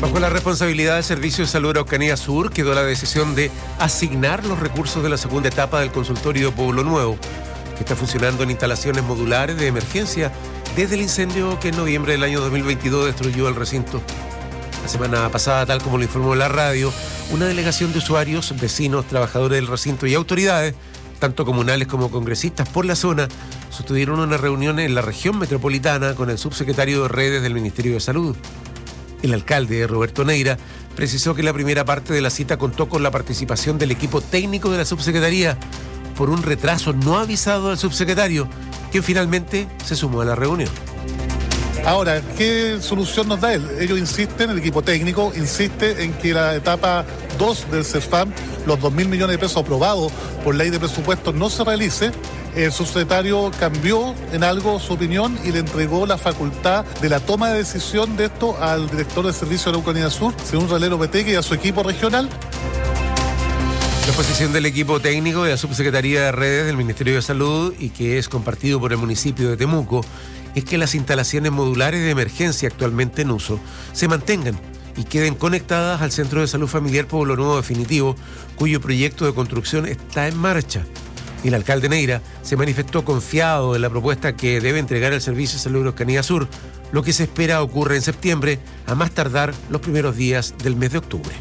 Bajo la responsabilidad del Servicio de Salud Araucanía Sur quedó la decisión de asignar los recursos de la segunda etapa del consultorio Pueblo Nuevo, que está funcionando en instalaciones modulares de emergencia desde el incendio que en noviembre del año 2022 destruyó el recinto. La semana pasada, tal como lo informó la radio, una delegación de usuarios, vecinos, trabajadores del recinto y autoridades, tanto comunales como congresistas por la zona, sostuvieron una reunión en la región metropolitana con el subsecretario de Redes del Ministerio de Salud. El alcalde, Roberto Neira, precisó que la primera parte de la cita contó con la participación del equipo técnico de la subsecretaría por un retraso no avisado al subsecretario, quien finalmente se sumó a la reunión. Ahora, ¿qué solución nos da él? Ellos insisten, el equipo técnico insiste en que la etapa 2 del CEFAM, los 2.000 millones de pesos aprobados por ley de presupuestos, no se realice. El subsecretario cambió en algo su opinión y le entregó la facultad de la toma de decisión de esto al director del Servicio de Araucanía Sur, según Ralero Peteque, y a su equipo regional. La posición del equipo técnico de la Subsecretaría de Redes del Ministerio de Salud, y que es compartido por el municipio de Temuco, es que las instalaciones modulares de emergencia actualmente en uso se mantengan y queden conectadas al Centro de Salud Familiar Pueblo Nuevo Definitivo, cuyo proyecto de construcción está en marcha. El alcalde Neira se manifestó confiado en la propuesta que debe entregar el Servicio de Salud Araucanía Sur, lo que se espera ocurra en septiembre, a más tardar los primeros días del mes de octubre.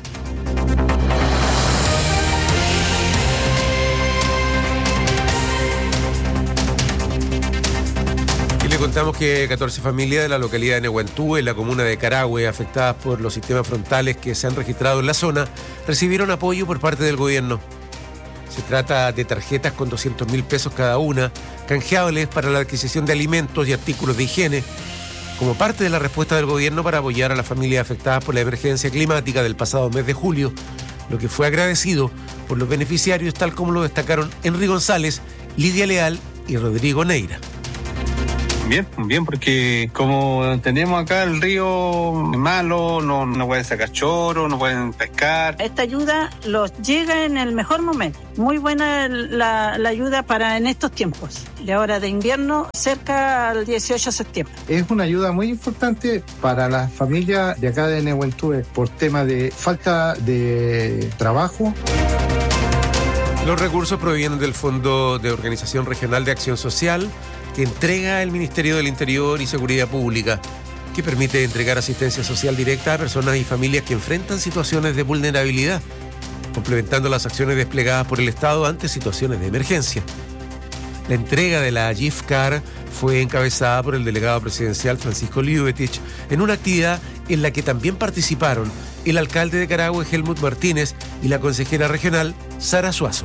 Y le contamos que 14 familias de la localidad de Nehuentú, en la comuna de Carahue, afectadas por los sistemas frontales que se han registrado en la zona, recibieron apoyo por parte del gobierno. Se trata de tarjetas con 200.000 pesos cada una, canjeables para la adquisición de alimentos y artículos de higiene, como parte de la respuesta del gobierno para apoyar a las familias afectadas por la emergencia climática del pasado mes de julio, lo que fue agradecido por los beneficiarios, tal como lo destacaron Henry González, Lidia Leal y Rodrigo Neira. Bien, porque como tenemos acá el río malo, no pueden sacar choro, no pueden pescar. Esta ayuda los llega en el mejor momento. Muy buena la ayuda para en estos tiempos, de ahora de invierno, cerca al 18 de septiembre. Es una ayuda muy importante para las familias de acá de Nehuentú por tema de falta de trabajo. Los recursos provienen del Fondo de Organización Regional de Acción Social, que entrega el Ministerio del Interior y Seguridad Pública, que permite entregar asistencia social directa a personas y familias que enfrentan situaciones de vulnerabilidad, complementando las acciones desplegadas por el Estado ante situaciones de emergencia. La entrega de la GIFCAR fue encabezada por el delegado presidencial Francisco Liubetich en una actividad en la que también participaron el alcalde de Carahue, Helmut Martínez, y la consejera regional, Sara Suazo.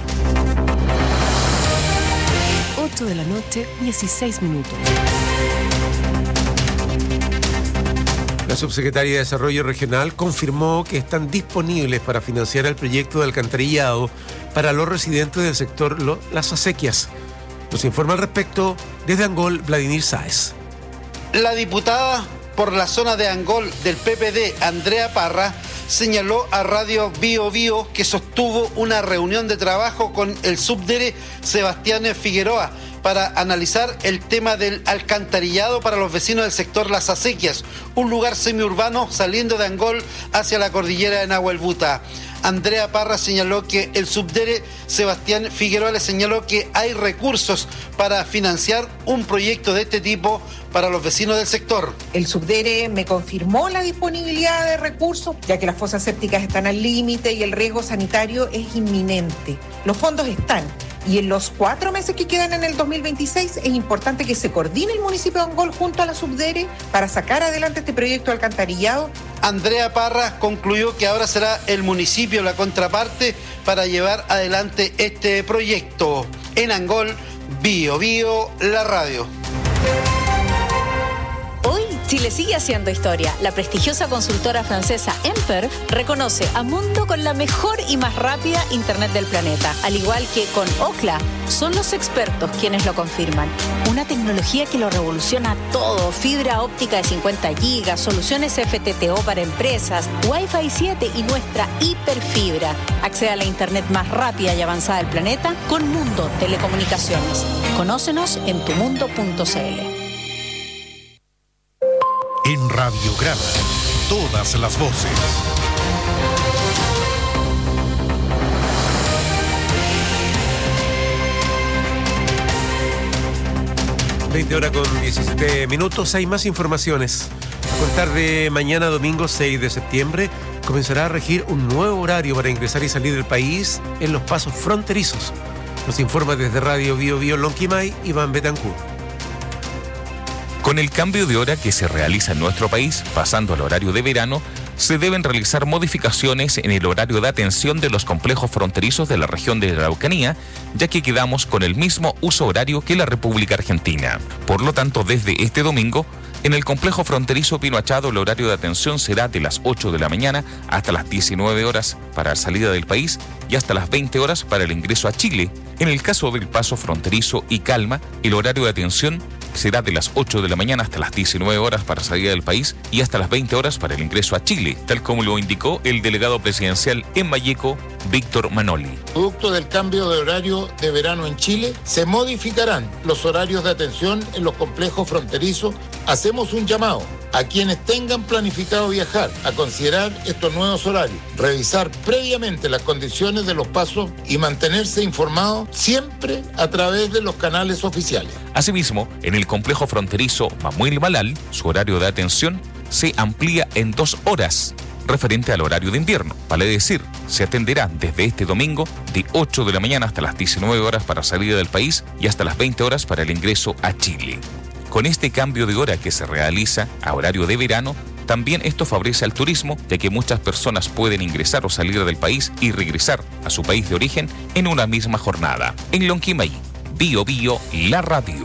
8 de la noche, 16 minutos. La subsecretaria de Desarrollo Regional confirmó que están disponibles para financiar el proyecto de alcantarillado para los residentes del sector Las Acequias. Nos informa al respecto desde Angol, Vladimir Sáez. La diputada por la zona de Angol del PPD, Andrea Parra, señaló a Radio Bio Bio que sostuvo una reunión de trabajo con el subdere Sebastián Figueroa para analizar el tema del alcantarillado para los vecinos del sector Las Acequias, un lugar semiurbano saliendo de Angol hacia la cordillera de Nahuelbuta. Andrea Parra señaló que el subdere Sebastián Figueroa le señaló que hay recursos para financiar un proyecto de este tipo para los vecinos del sector. El subdere me confirmó la disponibilidad de recursos, ya que las fosas sépticas están al límite y el riesgo sanitario es inminente. Los fondos están. Y en los 4 meses que quedan en el 2026 es importante que se coordine el municipio de Angol junto a la subdere para sacar adelante este proyecto de alcantarillado. Andrea Parra concluyó que ahora será el municipio la contraparte para llevar adelante este proyecto. En Angol, Bio Bio, la radio. Hoy Chile sigue haciendo historia. La prestigiosa consultora francesa Emperf reconoce a Mundo con la mejor y más rápida internet del planeta. Al igual que con Ookla, son los expertos quienes lo confirman. Una tecnología que lo revoluciona todo. Fibra óptica de 50 gigas, soluciones FTTO para empresas, Wi-Fi 7 y nuestra hiperfibra. Accede a la internet más rápida y avanzada del planeta con Mundo Telecomunicaciones. Conócenos en tumundo.cl. En Radiograma, todas las voces. 20:17. Hay más informaciones. A contar de mañana domingo 6 de septiembre comenzará a regir un nuevo horario para ingresar y salir del país en los pasos fronterizos. Nos informa desde Radio Bio Bio Lonquimay, Iván Betancourt. Con el cambio de hora que se realiza en nuestro país, pasando al horario de verano, se deben realizar modificaciones en el horario de atención de los complejos fronterizos de la región de la Araucanía, ya que quedamos con el mismo uso horario que la República Argentina. Por lo tanto, desde este domingo, en el complejo fronterizo Pino Achado, el horario de atención será de las 8 de la mañana hasta las 19 horas para la salida del país y hasta las 20 horas para el ingreso a Chile. En el caso del paso fronterizo Icalma, el horario de atención será de las 8 de la mañana hasta las 19 horas para salida del país y hasta las 20 horas para el ingreso a Chile, tal como lo indicó el delegado presidencial en Malleco, Víctor Manoli. Producto del cambio de horario de verano en Chile, se modificarán los horarios de atención en los complejos fronterizos. Hacemos un llamado a quienes tengan planificado viajar a considerar estos nuevos horarios, revisar previamente las condiciones de los pasos y mantenerse informados siempre a través de los canales oficiales. Asimismo, en el complejo fronterizo Mamuel Balal, su horario de atención se amplía en 2 horas, referente al horario de invierno. Vale decir, se atenderá desde este domingo de 8 de la mañana hasta las 19 horas para salida del país y hasta las 20 horas para el ingreso a Chile. Con este cambio de hora que se realiza a horario de verano, también esto favorece al turismo, ya que muchas personas pueden ingresar o salir del país y regresar a su país de origen en una misma jornada. En Lonquimay, Bio Bio, la radio.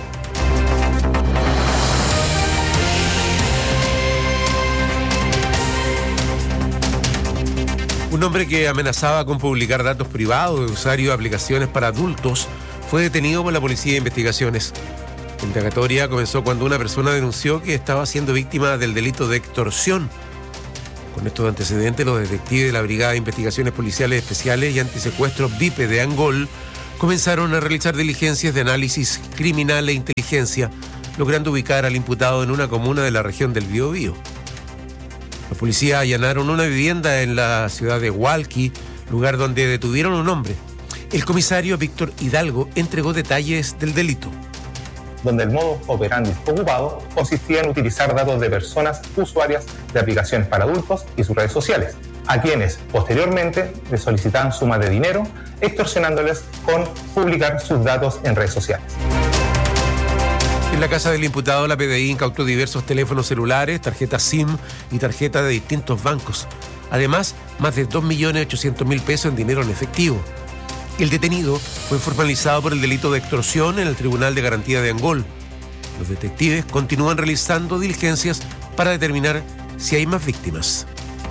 Un hombre que amenazaba con publicar datos privados de usuarios de aplicaciones para adultos fue detenido por la Policía de Investigaciones. La indagatoria comenzó cuando una persona denunció que estaba siendo víctima del delito de extorsión. Con estos antecedentes, los detectives de la Brigada de Investigaciones Policiales Especiales y Antisecuestros BIPE de Angol comenzaron a realizar diligencias de análisis criminal e inteligencia, logrando ubicar al imputado en una comuna de la región del Biobío. Los policías allanaron una vivienda en la ciudad de Hualqui, lugar donde detuvieron a un hombre. El comisario Víctor Hidalgo entregó detalles del delito. Donde el modo operandi ocupado consistía en utilizar datos de personas usuarias de aplicaciones para adultos y sus redes sociales, a quienes posteriormente les solicitaban sumas de dinero, extorsionándoles con publicar sus datos en redes sociales. En la casa del imputado, la PDI incautó diversos teléfonos celulares, tarjetas SIM y tarjetas de distintos bancos. Además, más de 2.800.000 pesos en dinero en efectivo. El detenido fue formalizado por el delito de extorsión en el Tribunal de Garantía de Angol. Los detectives continúan realizando diligencias para determinar si hay más víctimas.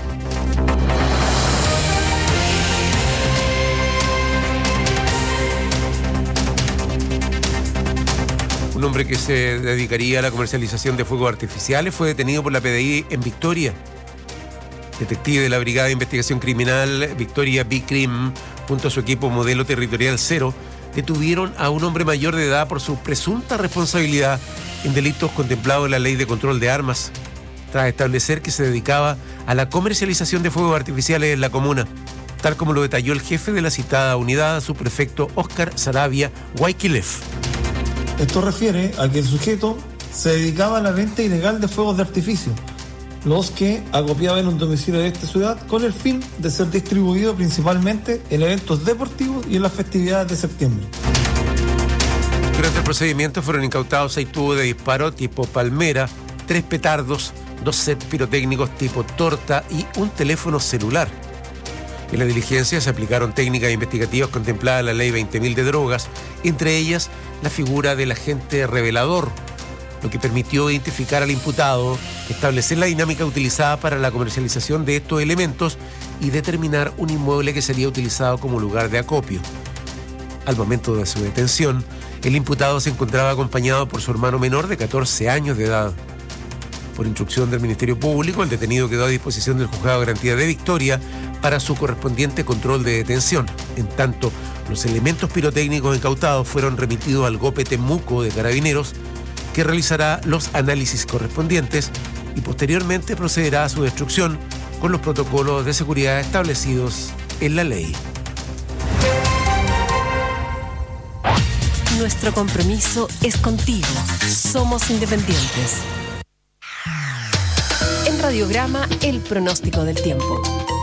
Un hombre que se dedicaría a la comercialización de fuegos artificiales fue detenido por la PDI en Victoria. Detective de la Brigada de Investigación Criminal Victoria B-Crim, junto a su equipo Modelo Territorial 0, detuvieron a un hombre mayor de edad por su presunta responsabilidad en delitos contemplados en la Ley de Control de Armas, tras establecer que se dedicaba a la comercialización de fuegos artificiales en la comuna, tal como lo detalló el jefe de la citada unidad, subprefecto Óscar Saravia Guayquilef. Esto refiere a que el sujeto se dedicaba a la venta ilegal de fuegos de artificio, los que acopiaba en un domicilio de esta ciudad con el fin de ser distribuido principalmente en eventos deportivos y en las festividades de septiembre. Durante el procedimiento fueron incautados 6 tubos de disparo tipo palmera, 3 petardos, 2 sets pirotécnicos tipo torta y un teléfono celular. En la diligencia se aplicaron técnicas investigativas contempladas en la Ley 20.000 de drogas, entre ellas la figura del agente revelador, lo que permitió identificar al imputado, establecer la dinámica utilizada para la comercialización de estos elementos y determinar un inmueble que sería utilizado como lugar de acopio. Al momento de su detención, el imputado se encontraba acompañado por su hermano menor de 14 años de edad. Por instrucción del Ministerio Público, el detenido quedó a disposición del Juzgado de Garantía de Victoria para su correspondiente control de detención. En tanto, los elementos pirotécnicos incautados fueron remitidos al GOPE Temuco de Carabineros, que realizará los análisis correspondientes y posteriormente procederá a su destrucción con los protocolos de seguridad establecidos en la ley. Nuestro compromiso es contigo. Somos independientes. En Radiograma, el pronóstico del tiempo.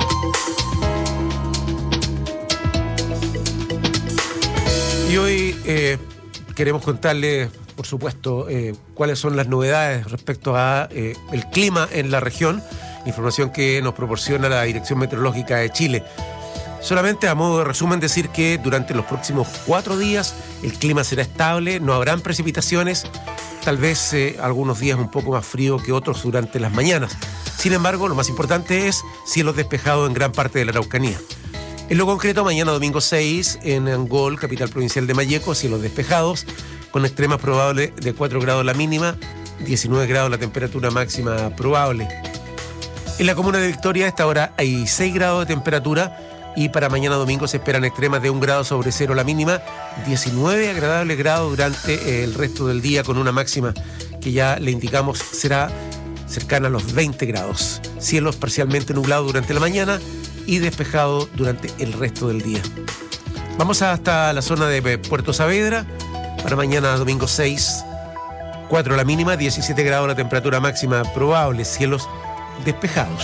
Y hoy queremos contarles, por supuesto, cuáles son las novedades respecto a el clima en la región, información que nos proporciona la Dirección Meteorológica de Chile. Solamente a modo de resumen decir que durante los próximos 4 días el clima será estable, no habrán precipitaciones, tal vez algunos días un poco más frío que otros durante las mañanas. Sin embargo, lo más importante es cielos despejados en gran parte de la Araucanía. En lo concreto, mañana domingo 6, en Angol, capital provincial de Malleco, cielos despejados, con extremas probables de 4 grados la mínima, 19 grados la temperatura máxima probable. En la comuna de Victoria, a esta hora hay 6 grados de temperatura, y para mañana domingo se esperan extremas de 1 grado sobre cero la mínima, 19 agradables grados durante el resto del día, con una máxima que ya le indicamos será cercana a los 20 grados. Cielos parcialmente nublados durante la mañana y despejados durante el resto del día. Vamos hasta la zona de Puerto Saavedra. Para mañana domingo 6, 4 la mínima, 17 grados la temperatura máxima probable, cielos despejados.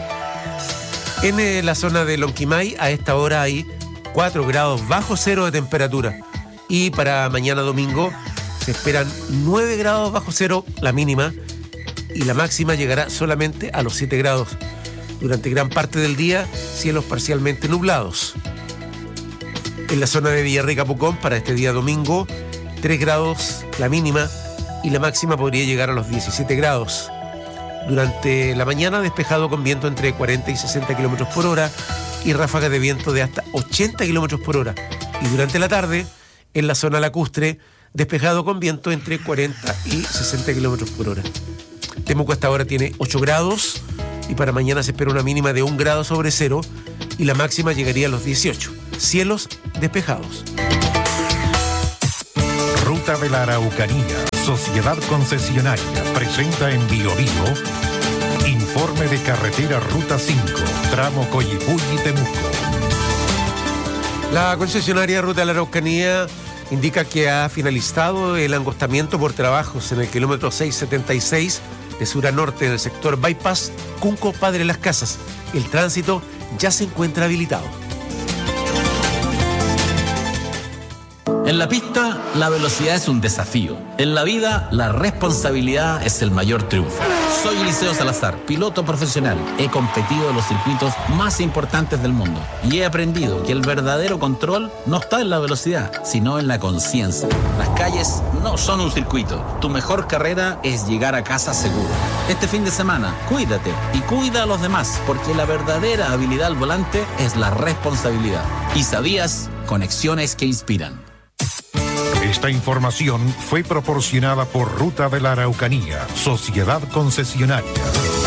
En la zona de Lonquimay, a esta hora hay 4 grados bajo cero de temperatura. Y para mañana domingo se esperan 9 grados bajo cero la mínima y la máxima llegará solamente a los 7 grados. Durante gran parte del día, cielos parcialmente nublados. En la zona de Villarrica, Pucón, para este día domingo, 3 grados la mínima y la máxima podría llegar a los 17 grados. Durante la mañana despejado con viento entre 40 y 60 kilómetros por hora y ráfagas de viento de hasta 80 kilómetros por hora. Y durante la tarde, en la zona lacustre, despejado con viento entre 40 y 60 kilómetros por hora. Temuco hasta ahora tiene 8 grados y para mañana se espera una mínima de 1 grado sobre cero y la máxima llegaría a los 18. Cielos despejados. Ruta de la Araucanía, Sociedad Concesionaria, presenta en Bio Vivo informe de carretera Ruta 5, tramo Coyipulli-Temuco. La concesionaria Ruta de la Araucanía indica que ha finalizado el angostamiento por trabajos en el kilómetro 676 de sur a norte del sector Bypass Cunco Padre Las Casas. El tránsito ya se encuentra habilitado. En la pista, la velocidad es un desafío. En la vida, la responsabilidad es el mayor triunfo. Soy Eliseo Salazar, piloto profesional. He competido en los circuitos más importantes del mundo y he aprendido que el verdadero control no está en la velocidad, sino en la conciencia. Las calles no son un circuito. Tu mejor carrera es llegar a casa seguro. Este fin de semana, cuídate y cuida a los demás, porque la verdadera habilidad al volante es la responsabilidad. ¿Y sabías? Conexiones que inspiran. Esta información fue proporcionada por Ruta de la Araucanía, Sociedad Concesionaria.